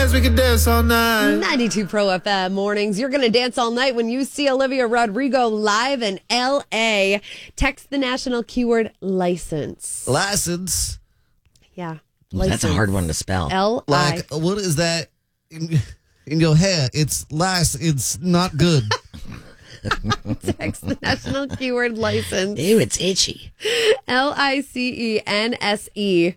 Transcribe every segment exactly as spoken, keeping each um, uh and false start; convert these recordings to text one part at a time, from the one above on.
dance, we can dance all night. ninety-two Pro F M mornings. You're going to dance all night when you see Olivia Rodrigo live in L A. Text the national keyword license. License. Yeah. That's a hard one to spell. L I. Like, what is that in, in your hair? It's lice. It's not good. Text the national keyword license. Ew, it's itchy. L I C E N S E.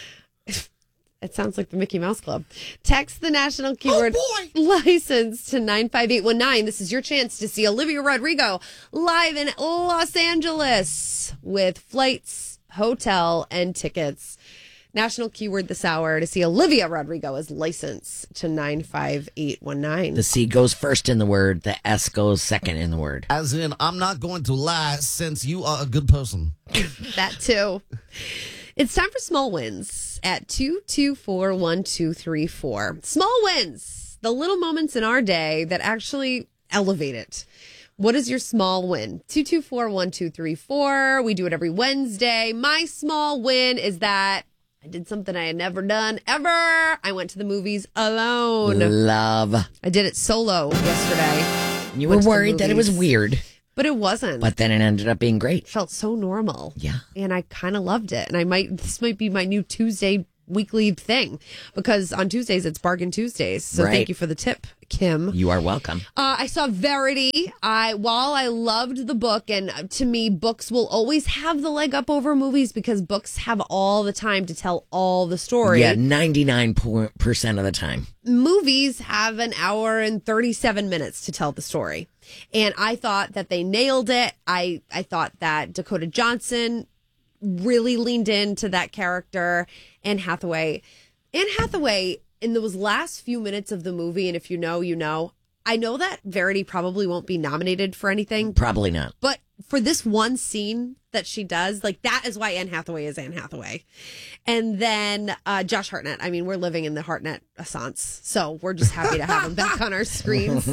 It sounds like the Mickey Mouse Club. Text the national keyword Oh, license to nine five eight one nine. This is your chance to see Olivia Rodrigo live in Los Angeles with flights, hotel, and tickets. National keyword this hour to see Olivia Rodrigo is license to nine five eight one nine. The C goes first in the word. The S goes second in the word. As in, I'm not going to lie since you are a good person. That too. It's time for small wins at two two four one two three four. Small wins, the little moments in our day that actually elevate it. What is your small win? two two four one two three four. We do it every Wednesday. My small win is that I did something I had never done ever. I went to the movies alone. Love. I did it solo yesterday. You Went were to the worried that it was movies. weird, But it wasn't. but then it ended up being great. It felt so normal. Yeah. And I kind of loved it. And I might, this might be my new Tuesday weekly thing because on Tuesdays it's Bargain Tuesdays. So Right. thank you for the tip, Kim. You are welcome. Uh, I saw Verity. I while I loved the book, and to me, books will always have the leg up over movies because books have all the time to tell all the story. Yeah, ninety-nine percent of the time. Movies have an hour and thirty-seven minutes to tell the story. And I thought that they nailed it. I, I thought that Dakota Johnson really leaned into that character. Anne Hathaway. Anne Hathaway, in those last few minutes of the movie, and if you know, you know, I know that Verity probably won't be nominated for anything. Probably not. But for this one scene that she does, like that is why Anne Hathaway is Anne Hathaway. And then uh, Josh Hartnett. I mean, we're living in the Hartnett assance, so we're just happy to have him back on our screens.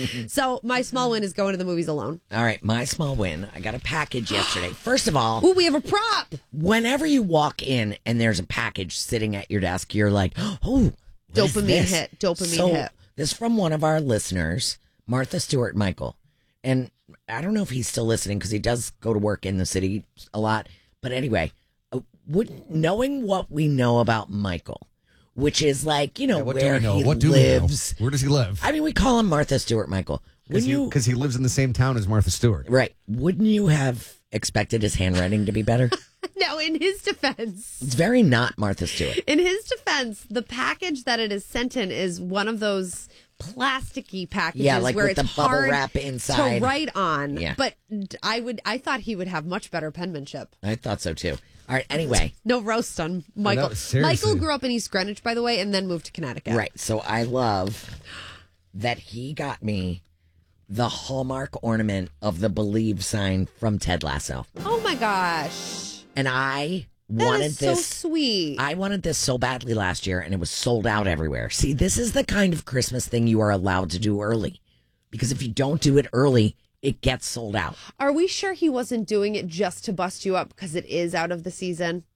So my small win is going to the movies alone. All right, my small win. I got a package yesterday. First of all, Ooh, we have a prop. whenever you walk in and there's a package sitting at your desk, you're like, oh, what is Dopamine this? hit. Dopamine so, hit. This is from one of our listeners, Martha Stewart Michael. And I don't know if he's still listening because he does go to work in the city a lot. But anyway, uh, would, knowing what we know about Michael, which is like, you know, Yeah, what where do we know? he What do lives. we know? Where does he live? I mean, we call him Martha Stewart Michael. Because Wouldn't he, you, he lives in the same town as Martha Stewart. right. Wouldn't you have expected his handwriting to be better? Now, in his defense, It's very not Martha Stewart. in his defense, the package that it is sent in is one of those plasticky packages Yeah, like where with it's the bubble hard wrap inside. to write on. Yeah. But I would, I thought he would have much better penmanship. I thought so too. All right. Anyway, No roast on Michael. know, seriously. Michael grew up in East Greenwich, by the way, and then moved to Connecticut. right. So I love that he got me the Hallmark ornament of the Believe sign from Ted Lasso, Oh my gosh, and I that wanted is so this. sweet. I wanted this so badly last year, and it was sold out everywhere. See, this is the kind of Christmas thing you are allowed to do early, because if you don't do it early, it gets sold out. Are we sure he wasn't doing it just to bust you up because it is out of the season?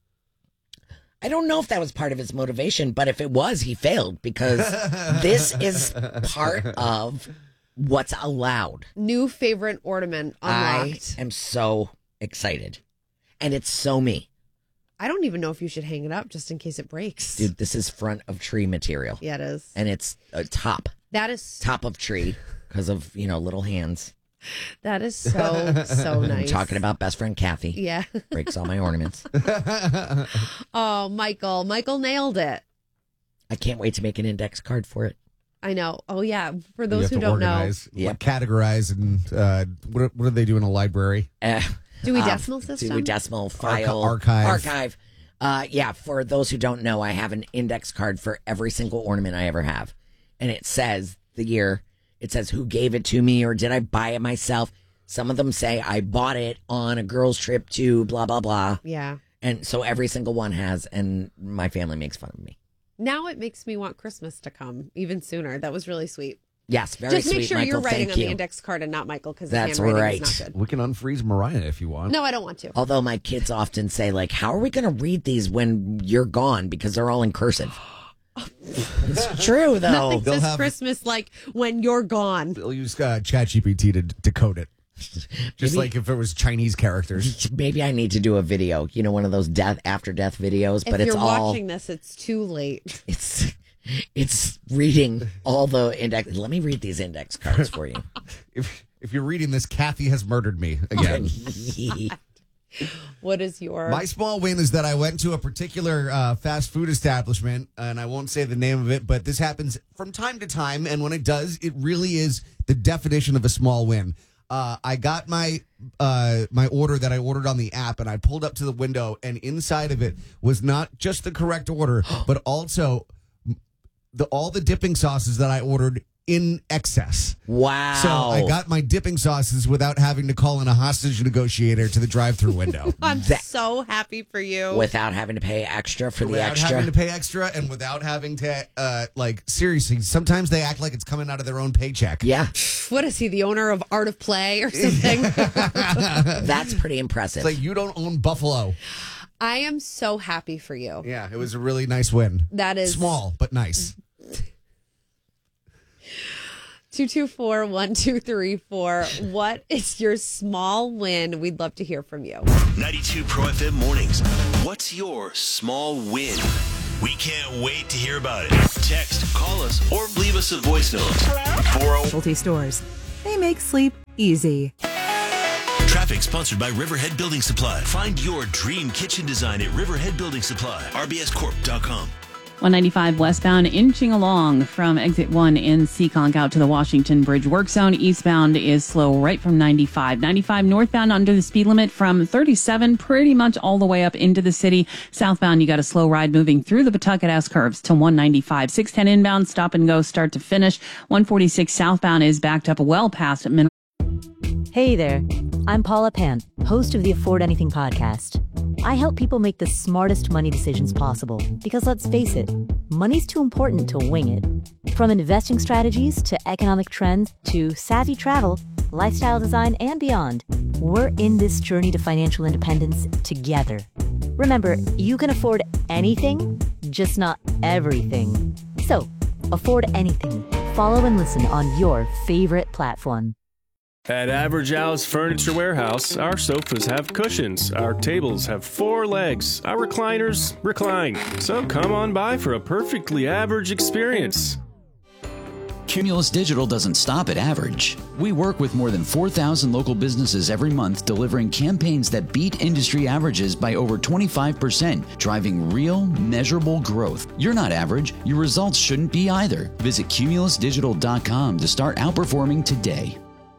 I don't know if that was part of his motivation, but if it was, he failed because this is part of what's allowed. New favorite ornament unlocked. I am so excited. And it's so me. I don't even know if you should hang it up just in case it breaks. Dude, this is front of tree material. Yeah, it is. And it's a top, That is top of tree because of, you know, little hands. that is so so I'm nice. talking about best friend Kathy. Yeah. Breaks all my ornaments. Oh, Michael. Michael nailed it. I can't wait to make an index card for it. I know. Oh yeah. For You those have who to don't organize, know. like, categorize, and uh, what, what do they do in a library? Uh, know. Do we uh, decimal system? Do we decimal file? archive. Archive. Uh, yeah, for those who don't know, I have an index card for every single ornament I ever have. And it says the year. It says who gave it to me or did I buy it myself. Some of them say I bought it on a girl's trip to blah, blah, blah. Yeah. And so every single one has, and my family makes fun of me. Now it makes me want Christmas to come even sooner. That was really sweet. Yes, very Just sweet, make sure Michael. you're writing Thank on you. the index card and not Michael because his That's handwriting right. is not good. We can unfreeze Mariah if you want. No, I don't want to. Although my kids often say, like, how are we going to read these when you're gone? Because they're all in cursive. It's true, though. Nothing They'll says have- Christmas like when you're gone. They'll use uh, ChatGPT to decode it. Just Maybe- like if it was Chinese characters. Maybe I need to do a video, you know, one of those death after death videos, but if it's you're all watching this, it's too late. it's it's reading all the index. Let me read these index cards for you. If if you're reading this, Kathy has murdered me again. What is your My small win is that I went to a particular uh, fast food establishment, and I won't say the name of it, but this happens from time to time, and when it does, it really is the definition of a small win. Uh, I got my uh, my order that I ordered on the app, and I pulled up to the window, and inside of it was not just the correct order, but also the all the dipping sauces that I ordered in excess. Wow. So I got my dipping sauces without having to call in a hostage negotiator to the drive-through window. I'm That- so happy for you. without having to pay extra for the Without extra. having to pay extra and without having to, uh, like, seriously, sometimes they act like it's coming out of their own paycheck. Yeah, What is he, the owner of Art of Play or something? that's pretty impressive. It's like you don't own Buffalo. I am so happy for you. Yeah, it was a really nice win. That is Small, but nice. two two four, one two three four. What is your small win? We'd love to hear from you. ninety-two Pro F M mornings. What's your small win? We can't wait to hear about it. Text, call us, or leave us a voice note. four oh Specialty stores. They make sleep easy. Traffic sponsored by Riverhead Building Supply. Find your dream kitchen design at Riverhead Building Supply. R B S corp dot com. one ninety-five westbound inching along from exit one in Seekonk out to the Washington Bridge work zone. Eastbound is slow right from ninety-five. ninety-five northbound under the speed limit from thirty-seven pretty much all the way up into the city. Southbound, you got a slow ride moving through the Pawtucket S curves to one ninety-five. six ten inbound, stop and go, start to finish. one forty-six southbound is backed up well past Min- Hey there, I'm Paula Pant, host of the Afford Anything podcast. I help people make the smartest money decisions possible because let's face it, money's too important to wing it. From investing strategies to economic trends to savvy travel, lifestyle design, and beyond, we're in this journey to financial independence together. Remember, you can afford anything, just not everything. So, afford anything. Follow and listen on your favorite platform. At Average Al's Furniture Warehouse, our sofas have cushions, our tables have four legs, our recliners recline. So come on by for a perfectly average experience. Cumulus Digital doesn't stop at average. We work with more than four thousand local businesses every month, delivering campaigns that beat industry averages by over twenty-five percent, driving real, measurable growth. You're not average. Your results shouldn't be either. Visit cumulus digital dot com to start outperforming today.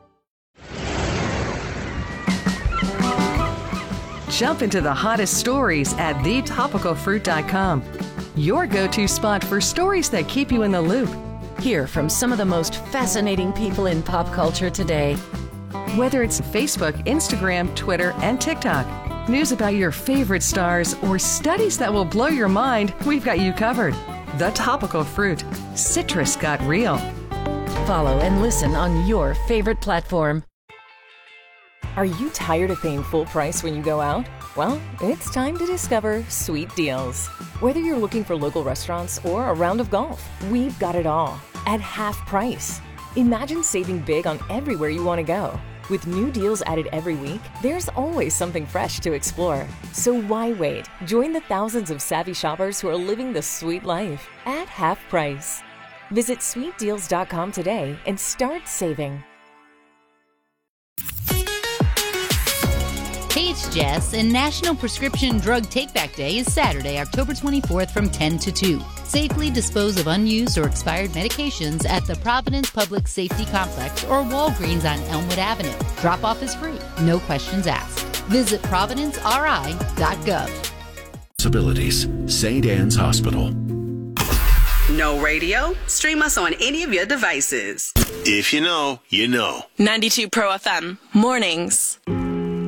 Jump into the hottest stories at the topical fruit dot com. Your go-to spot for stories that keep you in the loop. Hear from some of the most fascinating people in pop culture today. Whether it's Facebook, Instagram, Twitter, and TikTok, news about your favorite stars, or studies that will blow your mind, we've got you covered. The Topical Fruit. Citrus got real. Follow and listen on your favorite platform. Are you tired of paying full price when you go out? Well, it's time to discover Sweet Deals. Whether you're looking for local restaurants or a round of golf, we've got it all at half price. Imagine saving big on everywhere you want to go. With new deals added every week, there's always something fresh to explore. So why wait? Join the thousands of savvy shoppers who are living the sweet life at half price. Visit sweet deals dot com today and start saving. Hey, it's Jess, and National Prescription Drug Takeback Day is Saturday, October twenty-fourth from ten to two. Safely dispose of unused or expired medications at the Providence Public Safety Complex or Walgreens on Elmwood Avenue. Drop-off is free, no questions asked. Visit providence r i dot gov. Disabilities. Saint Anne's Hospital. No radio? Stream us on any of your devices. If you know, you know. ninety-two Pro F M. Mornings.